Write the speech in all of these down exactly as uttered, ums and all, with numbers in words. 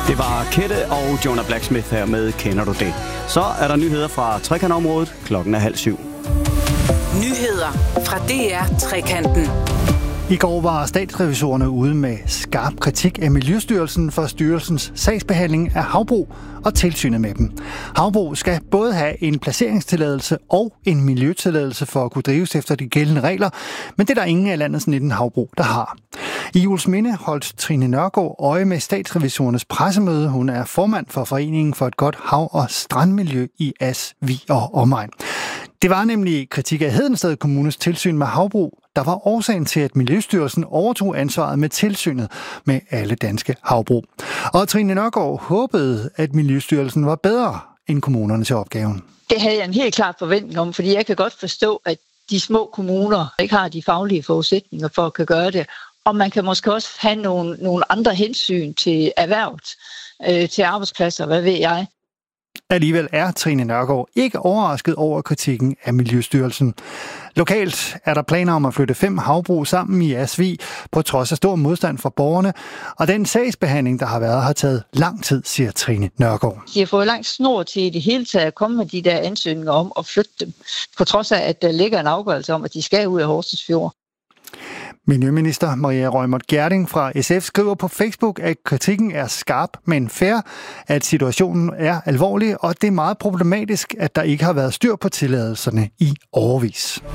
Det var Kette og Jonah Blacksmith her med Kender du det? Så er der nyheder fra Trekantområdet. Klokken er halv syv. Nyheder fra D R Trekanten. I går var statsrevisorerne ude med skarp kritik af Miljøstyrelsen for styrelsens sagsbehandling af havbrug og tilsynet med dem. Havbrug skal både have en placeringstilladelse og en miljøtilladelse for at kunne drives efter de gældende regler, men det er der ingen af landets nitten havbrug, der har. I Juelsminde holdt Trine Nørgaard øje med statsrevisorernes pressemøde. Hun er formand for Foreningen for et godt hav- og strandmiljø i As, Vig og omegn. Det var nemlig kritik af Hedensted Kommunes tilsyn med havbrug, der var årsagen til, at Miljøstyrelsen overtog ansvaret med tilsynet med alle danske havbrug. Og Trine Nørgaard håbede, at Miljøstyrelsen var bedre end kommunerne til opgaven. Det havde jeg en helt klar forventning om, fordi jeg kan godt forstå, at de små kommuner ikke har de faglige forudsætninger for at kunne gøre det. Og man kan måske også have nogle, nogle andre hensyn til erhvervet, øh, til arbejdspladser, hvad ved jeg. Alligevel er Trine Nørgaard ikke overrasket over kritikken af Miljøstyrelsen. Lokalt er der planer om at flytte fem havbrug sammen i Asvig, på trods af stor modstand fra borgerne. Og den sagsbehandling, der har været, har taget lang tid, siger Trine Nørgaard. De har fået langt snor til i det hele taget at komme med de der ansøgninger om at flytte dem, på trods af, at der ligger en afgørelse om, at de skal ud af Horsens Fjord. Miljøminister Maria Reumert Gjerding fra S F skriver på Facebook, at kritikken er skarp, men fair, at situationen er alvorlig, og det er meget problematisk, at der ikke har været styr på tilladelserne i årevis.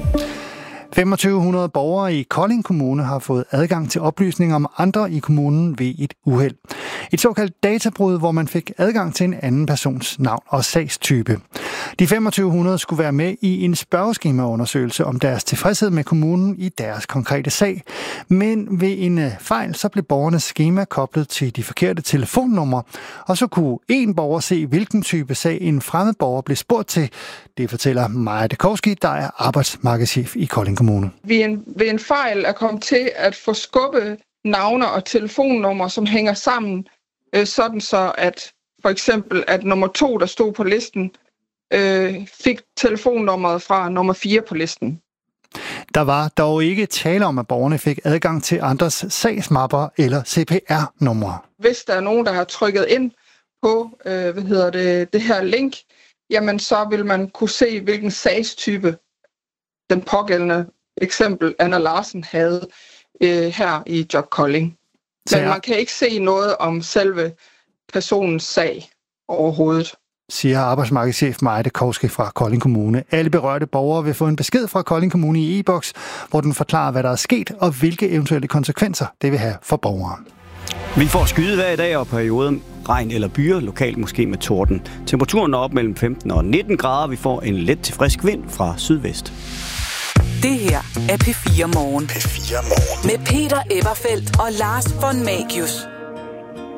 femogtyve hundrede borgere i Kolding Kommune har fået adgang til oplysninger om andre i kommunen ved et uheld. Et såkaldt databrud, hvor man fik adgang til en anden persons navn og sagstype. De femogtyve hundrede skulle være med i en spørgeskemaundersøgelse om deres tilfredshed med kommunen i deres konkrete sag. Men ved en fejl, så blev borgernes skema koblet til de forkerte telefonnumre, og så kunne en borger se, hvilken type sag en fremmed borger blev spurgt til. Det fortæller Maja Dekowski, der er arbejdsmarkedschef i Kolding Kommune. Ved en, ved en fejl er kommet til at få skubbet navne og telefonnumre, som hænger sammen, øh, sådan så at for eksempel at nummer to, der stod på listen, øh, fik telefonnummeret fra nummer fire på listen. Der var dog ikke tale om, at borgerne fik adgang til andres sagsmapper eller C P R-numre. Hvis der er nogen, der har trykket ind på øh, hvad hedder det, det her link, jamen så vil man kunne se, hvilken sagstype den pågældende eksempel Anna Larsen havde øh, her i Job Kolding. Men man kan ikke se noget om selve personens sag overhovedet, siger arbejdsmarkedschef Maja Dekowski fra Kolding Kommune. Alle berørte borgere vil få en besked fra Kolding Kommune i e-boks, hvor den forklarer, hvad der er sket og hvilke eventuelle konsekvenser det vil have for borgeren. Vi får skyde hver dag og perioden regn eller byer, lokalt måske med torden. Temperaturen er op mellem femten og nitten grader. Vi får en let til frisk vind fra sydvest. Det her er P fire Morgen. P fire Morgen. Med Peter Eberfeldt og Lars von Magius.